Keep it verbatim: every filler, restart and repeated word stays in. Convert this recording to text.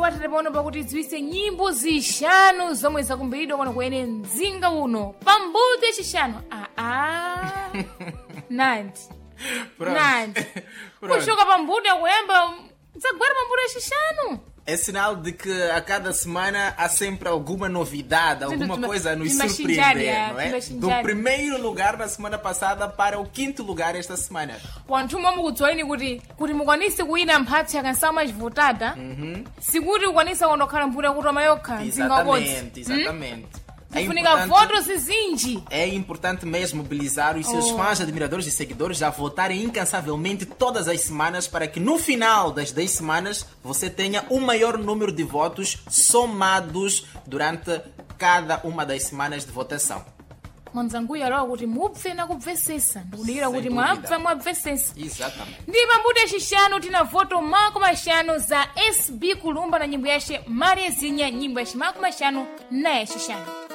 watete pano pakuti dziwise nyimbo zishanu zomwe zakumbiridwa kono kuene mzinga uno pambuto yachishanu. Aa nandi nandi kushuka pambuto yakuyamba dzagwera pambuto yachishanu. É sinal de que a cada semana há sempre alguma novidade, alguma coisa a nos surpreender, não é? Do primeiro lugar na semana passada para o quinto lugar esta semana. Wanthu momwe kudziwani kuti kuti mukwanise kuwina mphatso yakansawu machivotada, sikuti ukwanisa kondokhala mbuto yakuti amayokha mzinga umodzi. Exatamente, exatamente. É importante, é importante mesmo mobilizar os seus oh. fãs, admiradores e seguidores a votarem incansavelmente todas as semanas para que no final das dez semanas você tenha o maior número de votos somados durante cada uma das semanas de votação. Mwanzanguya leo kuti mupfe na kubvesesa ndikudikira kuti mwapfa mwabvesesa. Exatamente. Ndi pambuto yachishanu tina voto makumi mashanu za S B Kulumba na nyimbo yace Maria Zinya, nyimbo yace makumi mashanu na yachishanu.